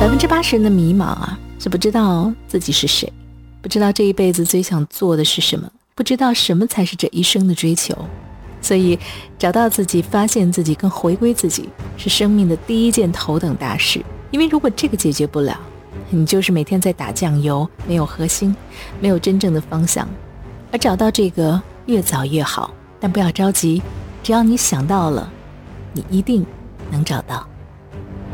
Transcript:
80%人的迷茫啊，是不知道自己是谁，不知道这一辈子最想做的是什么，不知道什么才是这一生的追求。所以找到自己，发现自己跟回归自己是生命的第一件头等大事。因为如果这个解决不了，你就是每天在打酱油，没有核心，没有真正的方向。而找到这个越早越好，但不要着急，只要你想到了，你一定能找到。